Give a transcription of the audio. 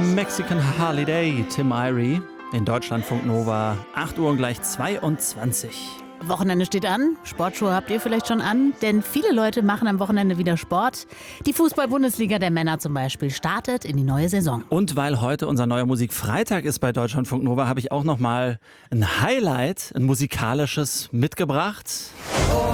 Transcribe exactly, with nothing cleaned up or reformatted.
Mexican Holiday, Tim Irie. In Deutschlandfunk Nova, acht Uhr und gleich zweiundzwanzig. Wochenende steht an. Sportschuhe habt ihr vielleicht schon an, denn viele Leute machen am Wochenende wieder Sport. Die Fußball-Bundesliga der Männer zum Beispiel startet in die neue Saison. Und weil heute unser neuer Musikfreitag ist bei Deutschlandfunk Nova, habe ich auch noch mal ein Highlight, ein musikalisches mitgebracht.